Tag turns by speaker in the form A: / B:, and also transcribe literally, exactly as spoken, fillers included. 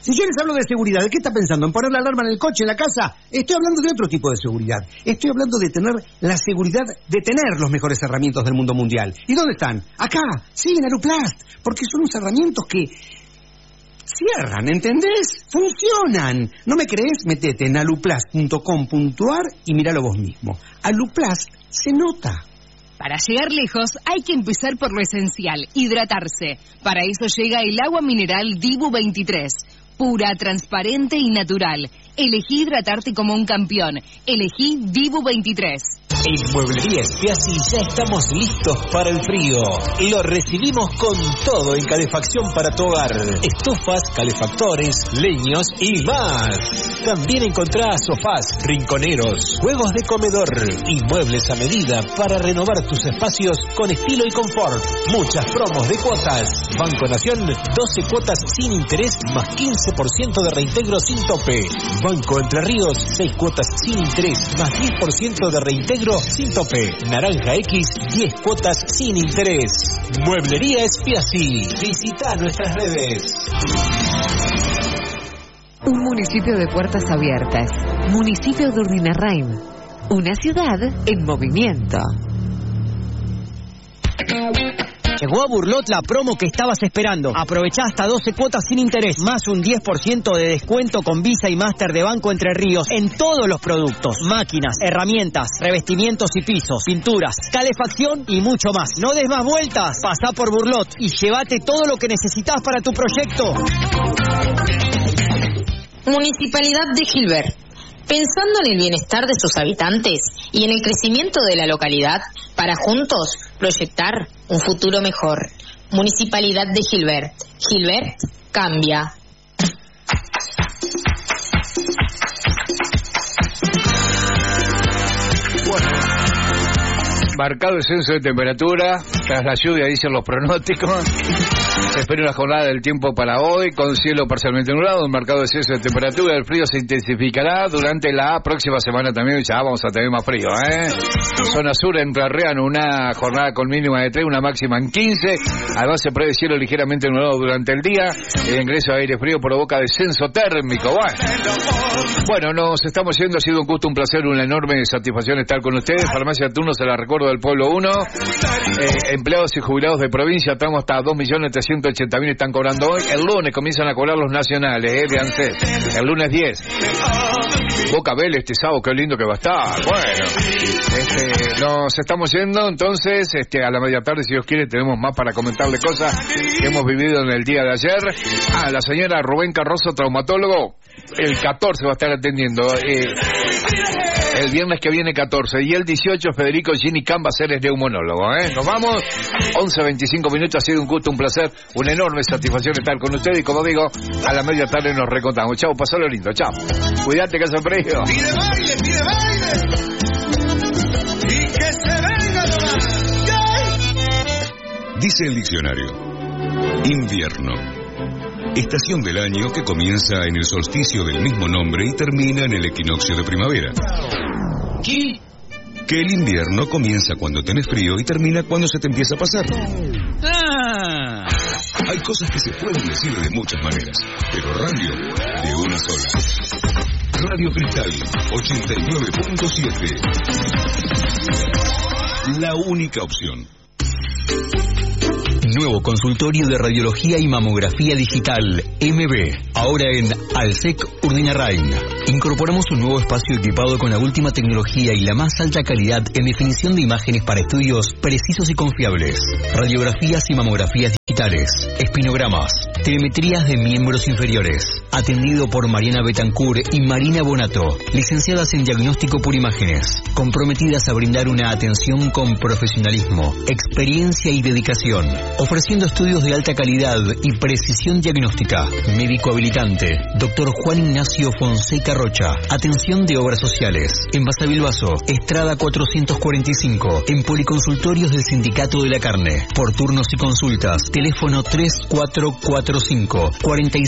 A: Si yo les hablo de seguridad, ¿de qué está pensando? ¿En poner la alarma en el coche, en la casa? Estoy hablando de otro tipo de seguridad. Estoy hablando de tener la seguridad de tener los mejores herramientas del mundo mundial. ¿Y dónde están? Acá, sí, en Aluplast. Porque son unos herramientas que cierran, ¿entendés? Funcionan. ¿No me crees? Metete en aluplast punto com punto ar y míralo vos mismo. Aluplast se nota.
B: Para llegar lejos hay que empezar por lo esencial, hidratarse. Para eso llega el agua mineral Dibu veintitrés. Pura, transparente y natural. Elegí hidratarte como un campeón. Elegí Dibu veintitrés.
C: En Mueblería Spiazzi ya estamos listos para el frío. Lo recibimos con todo en calefacción para tu hogar. Estufas, calefactores, leños y más. También encontrás sofás, rinconeros, juegos de comedor y muebles a medida para renovar tus espacios con estilo y confort. Muchas promos de cuotas. Banco Nación, doce cuotas sin interés más quince por ciento de reintegro sin tope. Banco Entre Ríos, seis cuotas sin interés más diez por ciento de reintegro sin tope. Naranja X, diez cuotas sin interés. Mueblería Spiazzi. Visita nuestras redes.
D: Un municipio de puertas abiertas. Municipio de Urdinarraim. Una ciudad en movimiento.
E: Llegó a Burlot la promo que estabas esperando. Aprovechá hasta doce cuotas sin interés, más un diez por ciento de descuento con Visa y Master de Banco Entre Ríos en todos los productos. Máquinas, herramientas, revestimientos y pisos, pinturas, calefacción y mucho más. No des más vueltas, pasá por Burlot y llévate todo lo que necesitas para tu proyecto.
F: Municipalidad de Gilbert. Pensando en el bienestar de sus habitantes y en el crecimiento de la localidad, para juntos proyectar un futuro mejor. Municipalidad de Gilbert. Gilbert cambia.
G: Bueno, marcado descenso de temperatura, tras la lluvia dicen los pronósticos. Se espera una jornada del tiempo para hoy, con cielo parcialmente nublado, un marcado descenso de temperatura. El frío se intensificará durante la próxima semana también, ya vamos a tener más frío, ¿eh? Zona sur en Rarreano, una jornada con mínima de tres, una máxima en quince. Además se prevé cielo ligeramente nublado durante el día. El ingreso de aire frío provoca descenso térmico. Bueno, bueno, nos estamos yendo. Ha sido un gusto, un placer, una enorme satisfacción estar con ustedes. Farmacia Turno, se la recuerdo, del Pueblo uno. Eh, empleados y jubilados de provincia, estamos hasta dos millones trescientos ochenta mil están cobrando hoy. El lunes comienzan a cobrar los nacionales, eh, de ANSES. El lunes diez. Boca Vélez este sábado, qué lindo que va a estar. Bueno, este, nos estamos yendo, entonces, este, a la media tarde, si Dios quiere, tenemos más para comentarle cosas que hemos vivido en el día de ayer. Ah, la señora Rubén Carrozo, traumatólogo, el catorce va a estar atendiendo. Eh, el viernes que viene catorce. Y el dieciocho, Federico Gini Cambaceres, neumonólogo, ¿eh? Nos vamos. once veinticinco minutos. Ha sido un gusto, un placer, una enorme satisfacción estar con ustedes. Y como digo, a la media tarde nos recontamos. Chao, pasalo lindo. Chao. Cuídate que hace frío.
H: Pide baile, pide baile. Y que se venga nomás.
I: Dice el diccionario: invierno. Estación del año que comienza en el solsticio del mismo nombre y termina en el equinoccio de primavera.
H: ¿Qué?
I: Que el invierno comienza cuando tenés frío y termina cuando se te empieza a pasar.
H: Ah.
I: Hay cosas que se pueden decir de muchas maneras, pero radio de una sola. Radio Cristal ochenta y nueve punto siete. La única opción.
J: Nuevo consultorio de radiología y mamografía digital, M B, ahora en Alsec Urdinarrain. Incorporamos un nuevo espacio equipado con la última tecnología y la más alta calidad en definición de imágenes para estudios precisos y confiables. Radiografías y mamografías digitales, espinogramas, telemetrías de miembros inferiores. Atendido por Mariana Betancourt y Marina Bonato, licenciadas en diagnóstico por imágenes, comprometidas a brindar una atención con profesionalismo, experiencia y dedicación, ofreciendo estudios de alta calidad y precisión diagnóstica. Médico habilitante, doctor Juan Ignacio Fonseca Rocha. Atención de obras sociales. En Basavilbaso, Estrada cuatrocientos cuarenta y cinco. En Policonsultorios del Sindicato de la Carne. Por turnos y consultas, teléfono tres cuatro cuatro cinco, cuarenta y